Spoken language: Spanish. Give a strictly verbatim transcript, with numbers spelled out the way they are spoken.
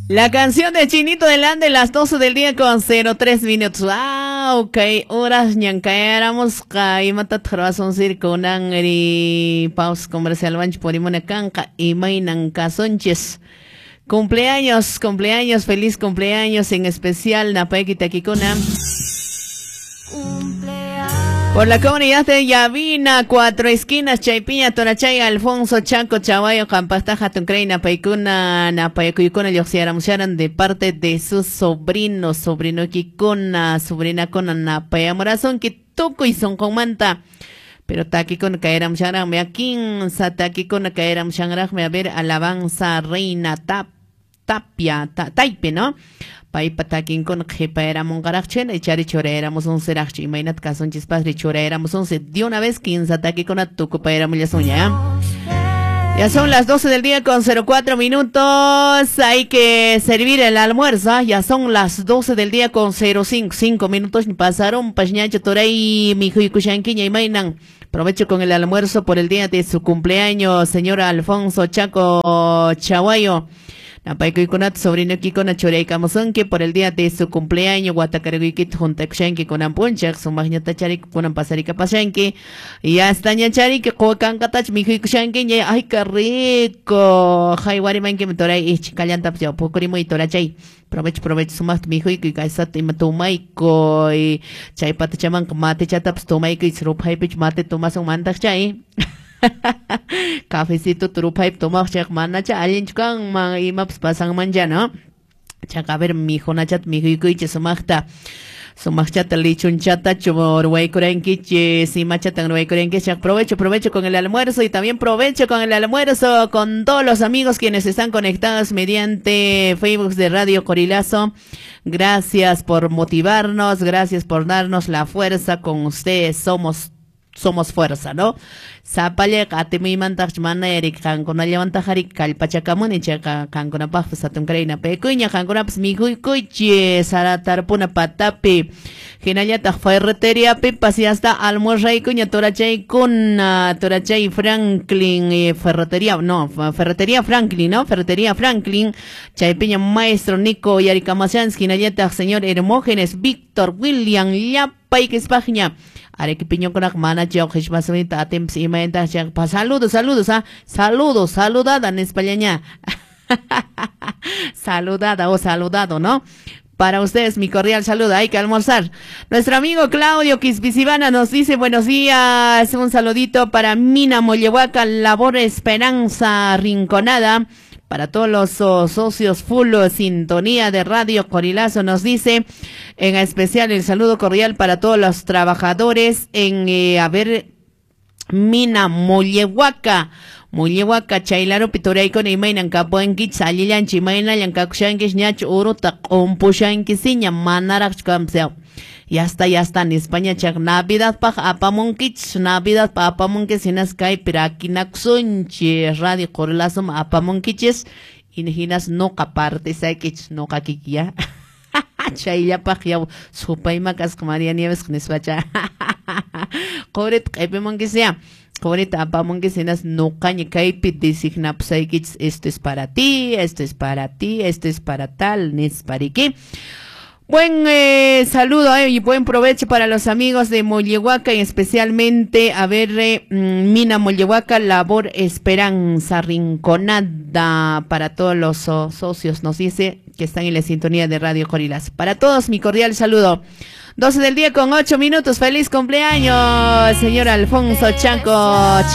La canción de Chinito del Ande, las doce del día con cero tres minutos. Ah, ok. Horas ñancaéramos caimata razón circo nangri paus comercial banch por imone canca y mainan casonches. Cumpleaños, cumpleaños, feliz cumpleaños en especial Napaiki Taquicona. Por la comunidad de Yavina, Cuatro Esquinas, Chaypiña, Torachay, Alfonso, Chaco, Chaguayo, Campastaja, Tuncreina, Paicuna, Napayacuycuna, Yoxiaramusharan, de parte de sus sobrinos, sobrino Kikuna, sobrina Kona, Napayamorazón, que toco y son con manta. Pero taki con caeram shangrag me akin sa taki con caeram shangrag me a ver alabanza reina tap tapia ta, taipe no pai patakin con jepaera mongarachchen echari choreéramos un serachchi imainat cason chispas de choreéramos un se de una vez quince taki con atuco paera mullasoña. Ya son las doce del día con cero cuatro minutos. Hay que servir el almuerzo. Ya son las doce del día con cero cinco. cinco minutos pasaron. Pañacho Torey, mi hijo y Kushanquiña y Mainan. Aprovecho con el almuerzo por el día de su cumpleaños, señor Alfonso Chaco Chaguayo. Napaico Conat, sobrino Kikona Chorei Kamosonke, por el día de su cumpleaños, Guatacariguikit, Juntakshanki con Ampunchak, su magnata Charik, con Ampasarica Pashanki, y hasta Ñacharik, Kokankatach, mi hikushanki, ay, qué rico, Jaiwariman que me toray, y Chicalanta, Pocorimo y Torachay. Provecho, provecho, sumas mi hijo y Kaisat y Matumaiko, y Chaipata Chaman, Mate Chataps, Tomaiko y Srupaipich, Mate Tomas, un mandak chay. Cafecito turupaip tomak chak mana cha alin chukang mang imaps pasang manja no chak a ver mi hijo nachat mi hijo y sumakta sumakchata lichun chata chumorway kurenki si machatan ruay kurenki chak provecho provecho con el almuerzo y también provecho con el almuerzo con todos los amigos quienes están conectados mediante Facebook de Radio Corilazo. Gracias por motivarnos, gracias por darnos la fuerza. Con ustedes somos somos fuerza, ¿no? Zapale katimi mantak mana erik kankuna levanta harik kalpachakamuni chaka kankuna pa satun kreina pekuña kankuna pues mi kuiche saratarpuna patapi hinayata ferretería pipas y hasta almuerzo y cuña torachay con torachay Franklin eh, ferretería no ferretería Franklin no ferretería Franklin chaypiña maestro Nico Yarikamasansky hinayata señor Hermógenes Víctor William Yapay que es página Arequipiño con Akmana, George Basonita, Atems y Menta, saludos, saludos, ah, saludos, saludada en español. Saludada o saludado, ¿no? Para ustedes, mi cordial saludo, hay que almorzar. Nuestro amigo Claudio Quispisibana nos dice buenos días, un saludito para Mina Mollehuaca, Labor Esperanza Rinconada. Para todos los oh, socios full oh, sintonía de Radio Corilazo nos dice, en especial el saludo cordial para todos los trabajadores en, eh, a ver, Mina Mollehuaca, Mollehuaca, Chailaro, Pitoraico, Neimainan, Capuanquich, Salilan, Chimaina, Yancaxanquis, Ñach, Uruta, Ompuxanquisiña, Manarax, Camseo. Ya está, ya está en España, chak Navidad pa apamonkich, Navidad pa apamonquis, sinas kai pirakinaxunchi, Radio Corilazo apamonquiches, inhinas no caparte, saikich, no kakikia. Chayla pa yaw, supaimakas María Nieves con espacha. Coret, epimonquisia. Ahorita apamonquisinas no cañe caipi designa psaikich, esto es para ti, esto es para ti, esto es para tal, nes para qué. Buen eh, saludo eh, y buen provecho para los amigos de Mollehuaca y especialmente a ver eh, Mina Mollehuaca, Labor Esperanza Rinconada para todos los oh, socios, nos dice que están en la sintonía de Radio Corilas. Para todos mi cordial saludo. doce del día con ocho minutos, feliz cumpleaños, señor Alfonso Chaco